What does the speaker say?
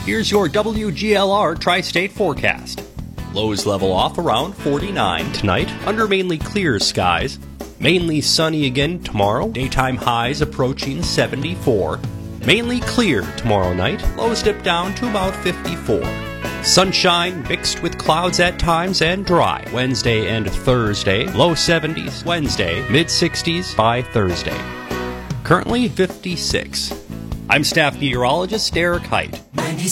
Here's your WGLR Tri-State forecast. Lows level off around 49 tonight, under mainly clear skies. Mainly sunny again tomorrow, daytime highs approaching 74. Mainly clear tomorrow night, lows dip down to about 54. Sunshine mixed with clouds at times and dry Wednesday and Thursday, low 70s Wednesday, mid 60s by Thursday. Currently 56. I'm staff meteorologist Derek Height. 96.